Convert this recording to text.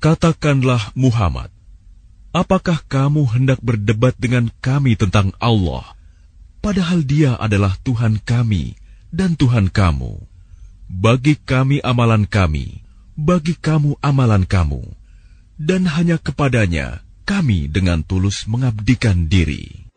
Katakanlah Muhammad, apakah kamu hendak berdebat dengan kami tentang Allah, padahal Dia adalah Tuhan kami dan Tuhan kamu? Bagi kami amalan kami, bagi kamu amalan kamu, dan hanya kepadanya kami dengan tulus mengabdikan diri.